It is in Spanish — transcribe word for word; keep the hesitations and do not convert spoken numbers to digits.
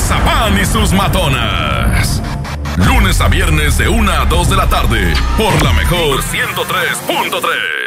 Mazapán y sus matonas. Lunes a viernes de una a dos de la tarde, por la mejor ciento tres punto tres.